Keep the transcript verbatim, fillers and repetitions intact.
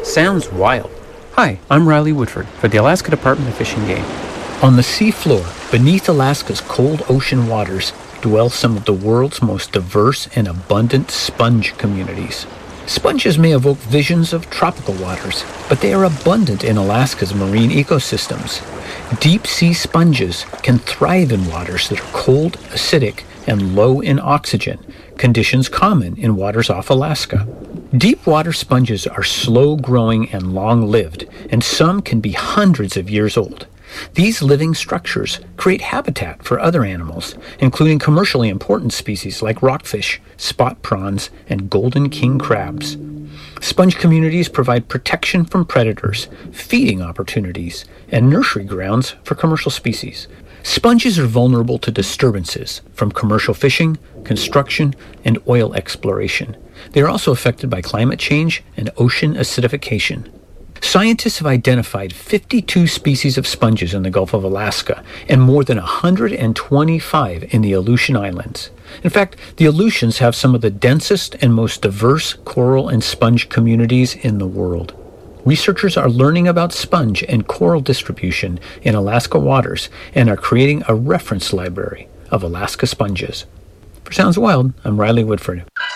Sounds wild. Hi, I'm Riley Woodford for the Alaska Department of Fish and Game. On the seafloor, beneath Alaska's cold ocean waters, dwell some of the world's most diverse and abundant sponge communities. Sponges may evoke visions of tropical waters, but they are abundant in Alaska's marine ecosystems. Deep-sea sponges can thrive in waters that are cold, acidic, and low in oxygen, conditions common in waters off Alaska. Deep water sponges are slow-growing and long-lived, and some can be hundreds of years old. These living structures create habitat for other animals, including commercially important species like rockfish, spot prawns, and golden king crabs. Sponge communities provide protection from predators, feeding opportunities, and nursery grounds for commercial species. Sponges are vulnerable to disturbances from commercial fishing, construction, and oil exploration. They are also affected by climate change and ocean acidification. Scientists have identified fifty-two species of sponges in the Gulf of Alaska and more than one hundred twenty-five in the Aleutian Islands. In fact, the Aleutians have some of the densest and most diverse coral and sponge communities in the world. Researchers are learning about sponge and coral distribution in Alaska waters and are creating a reference library of Alaska sponges. For Sounds Wild, I'm Riley Woodford.